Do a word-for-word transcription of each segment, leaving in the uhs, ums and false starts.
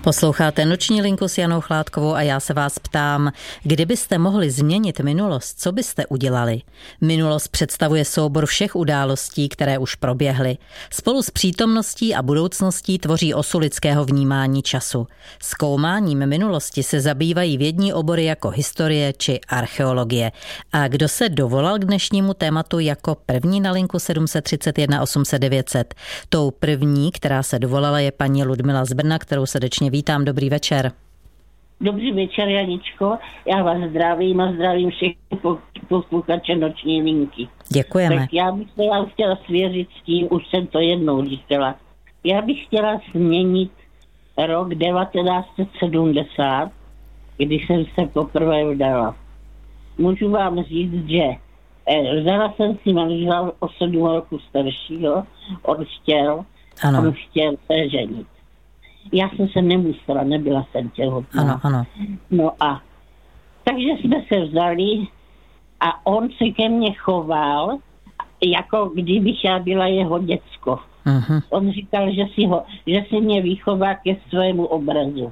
Posloucháte Noční linku s Janou Chládkovou a já se vás ptám, kdybyste mohli změnit minulost, co byste udělali? Minulost představuje soubor všech událostí, které už proběhly. Spolu s přítomností a budoucností tvoří osu lidského vnímání času. Zkoumáním minulosti se zabývají vědní obory jako historie či archeologie. A kdo se dovolal k dnešnímu tématu jako první na linku sedm set třicet jedna osm set devět set? Tou první, která se dovolala, je paní Ludmila z Brna, kterou srdečně vítám. Dobrý večer. Dobrý večer, Janičko. Já vás zdravím a zdravím všechny posluchače Noční linky. Děkujeme. Tak já bych se vám chtěla svěřit s tím, už jsem to jednou říkala. Já bych chtěla změnit rok devatenáct set sedmdesát, když jsem se poprvé vdala. Můžu vám říct, že eh, vzala jsem si manžela o sedm roku staršího, on chtěl, ano. on chtěl se ženit. Já jsem se nemusela, nebyla jsem těhotná. Ano, ano. No a takže jsme se vzali a on se ke mně choval, jako kdybych já byla jeho děcko. Uh-huh. On říkal, že si, ho, že si mě vychová ke svému obrazu.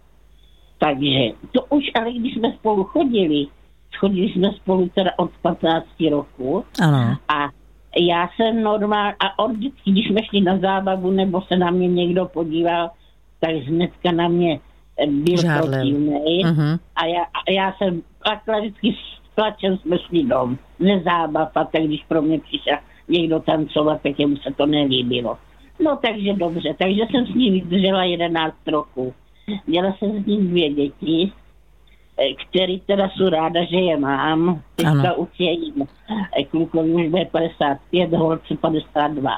Takže to už, ale když jsme spolu chodili, chodili jsme spolu teda od patnácti roku. Ano. A já jsem normál, a on vždycky, když jsme šli na zábavu, nebo se na mě někdo podíval, tak hnedka na mě byl protivnej. Uh-huh. A já, a já jsem plakala vždycky s plačem, jsme šli dom. Nezábav, a tak když pro mě přišel někdo tancovat, tak jemu se to nelíbilo. No takže dobře, takže jsem s ním vydržela jedenáct roků. Měla jsem s ním dvě děti, který teda jsou ráda, že je mám. Teďka už je jim. Klukovi už bude padesát pět, holce padesát dva.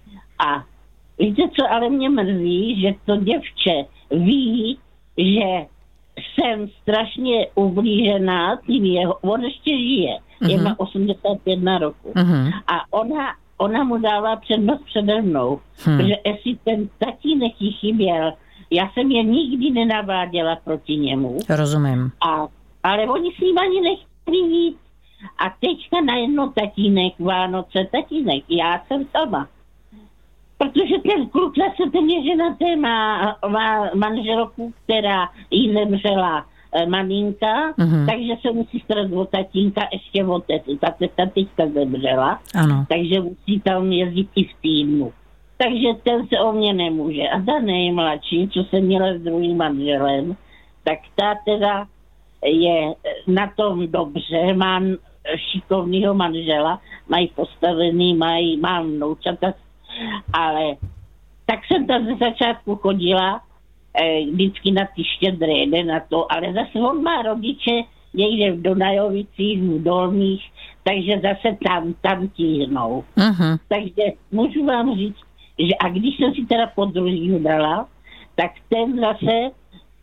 A víte, co ale mě mrzí, že to děvče ví, že jsem strašně ublížená tím jeho, on ještě žije, uh-huh. je má osmdesát jedna roku. Uh-huh. A ona, ona mu dává přednost přede mnou, uh-huh. protože jestli ten tatínek jí chyběl, já jsem je nikdy nenaváděla proti němu. Rozumím. A, ale oni s ním ani nechtěli jít. A teďka najednou tatínek, Vánoce, tatínek, já jsem sama. Protože ten kluk zase ten je ženatý, má, má manželku, která jí nemřela e, maminka, uh-huh. takže se musí starat o tatínka ještě o tetu. Ta teta teďka zemřela, ano. takže musí tam jezdit i v týdnu. Takže ten se o mě nemůže. A ta nejmladší, co jsem měla s druhým manželem, tak ta teda je na tom dobře, mám šikovnýho manžela, mají postavený, mají, mám vnoučata, ale tak jsem tam ze začátku chodila eh, vždycky na ty štědré, ne na to, ale zase on má rodiče někde v Donajovicích, v Dolních, takže zase tam, tam tíhnou. Uh-huh. Takže můžu vám říct, že a když jsem si teda po druhýho dala, tak ten zase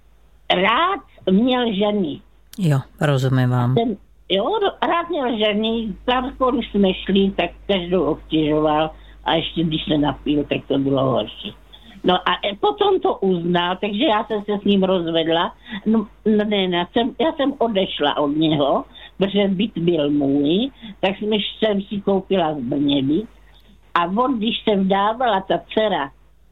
rád měl ženy. Jo, rozumím vám. Ten, jo, rád měl ženy, tam spolu jsme šli, tak každou obtěžoval a ještě když se napil, tak to bylo horší. No a potom to uznal, takže já jsem se s ním rozvedla. No, ne, ne, jsem, já jsem odešla od něho, protože byt byl můj, tak jsem, jsem si koupila v Brně byt. A on, když jsem dávala ta dcera,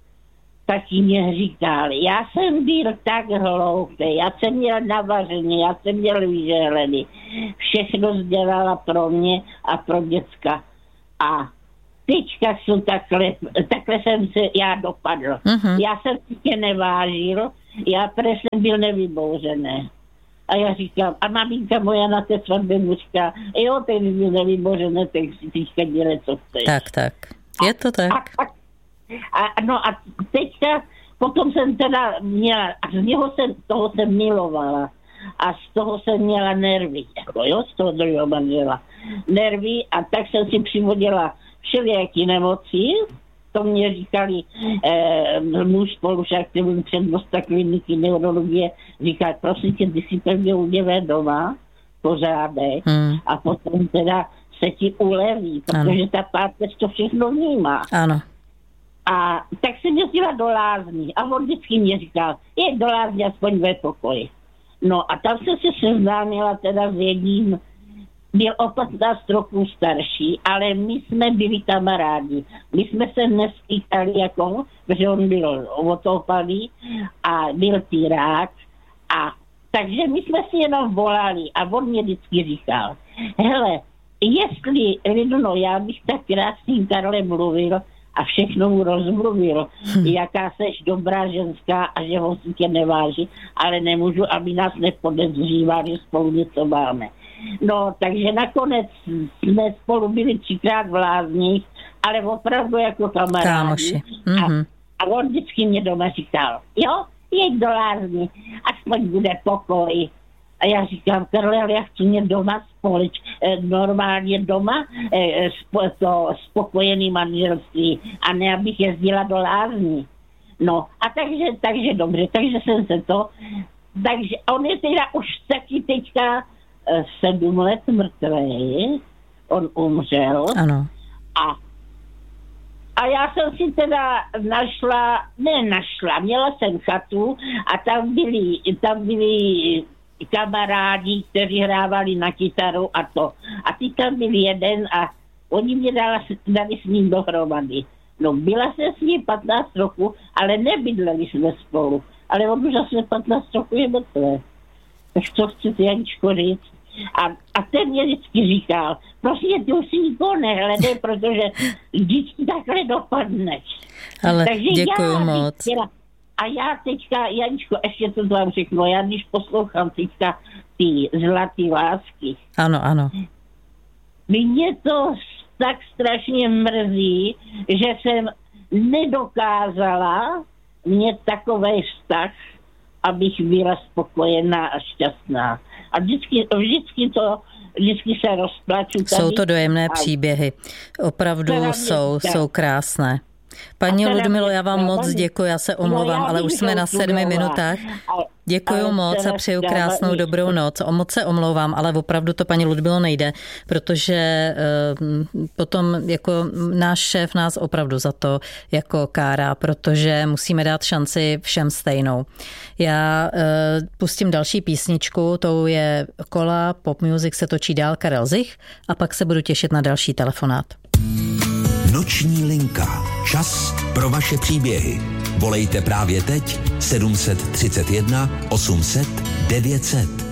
tak jí mě říkal, já jsem byl tak hloupý, já jsem měl navařený, já jsem měl vyžehlený. Všechno dělala pro mě a pro děcka. A teďka jsou takhle, takhle jsem se já dopadl. Uh-huh. Já jsem si tě nevážil, já protože jsem byl nevybouřený. A já říkám, a maminka moja na té svatbě mu říká, jo, ten byl nevybouřený, tak si teďka dělej, co chceš. Tak, tak. Je to tak. A, a, a, no a teďka, potom jsem teda měla, a z něho jsem, toho jsem milovala. A z toho jsem měla nervy, jako jo, z toho druhého manžela. Nervy a tak jsem si přivodila všelijaký nemoci. To mě říkali eh, muž spolužák, který byl přednosta kliniky neurologie, říkal, prosím tě, ty si pevně udělej doma, pořádek, hmm. a potom teda se ti uleví, protože ano. ta páteř to všechno vnímá. Ano. A tak jsem jezdila do lázní a on vždycky mě říkal, je do lázní aspoň ve pokoji. No a tam jsem se seznámila teda s jedním byl o patnáct roků starší, ale my jsme byli kamarádi. My jsme se neskýtali jako, protože on byl otoupaný a byl pirát. A takže my jsme si jenom volali a on mě vždycky říkal, hele, jestli, Lidno, já bych tak krásným Karlem mluvil a všechno mu rozmluvil, hm. jaká seš dobrá ženská a že ho si tě neváží, ale nemůžu, aby nás nepodezřívali, že spolu něco máme. No, takže nakonec jsme spolu byli třikrát v Lázních, ale opravdu jako kamarádi. Kámoši. Mm-hmm. A, a on vždycky mě doma říkal, jo, jeď do Lázní, aspoň bude pokoj. A já říkám, Karle, ale já chci mě doma společ, normálně doma spo, to spokojený manželství a ne, abych jezdila do Lázní. No, a takže, takže dobře, takže jsem se to, takže on je teda už taky teďka sedm let mrtvý, on umřel. Ano. A, a já jsem si teda našla, ne našla, měla jsem chatu a tam byli, tam byli kamarádi, kteří hrávali na kytaru a to. A ty tam byl jeden a oni mě dala, dali s ním dohromady. No, byla jsem s ním patnáct roků, ale nebydleli jsme spolu. Ale on už zase patnáct roků je mrtvé. Tak co chcete, Janičko, říct? A, a ten mě vždycky říkal, prostě ty už si nikoho nehledej, protože vždycky takhle dopadneš. Ale takže děkuju já moc. Chtěla, a já teďka, Janičko, ještě to vám řeknu, já když poslouchám teďka ty zlatý lásky. Ano, ano. Mě to tak strašně mrzí, že jsem nedokázala mít takovej vztah, abych byla spokojená a šťastná. A vždycky, vždycky to, vždycky se rozplaču tady. Jsou to dojemné příběhy. Opravdu jsou, jsou krásné. Paní Ludmilo, já vám moc děkuji, já se omlouvám, ale už jsme na sedmi minutách. Děkuji moc a přeju krásnou dobrou noc. O moc se omlouvám, ale opravdu to, paní Ludmilo, nejde, protože uh, potom jako náš šéf nás opravdu za to jako kárá, protože musíme dát šanci všem stejnou. Já uh, pustím další písničku, tou je Kola Pop Music se točí dál, Karel Zich, a pak se budu těšit na další telefonát. Noční linka. Čas pro vaše příběhy. Volejte právě teď sedm set třicet jedna osm set devět set.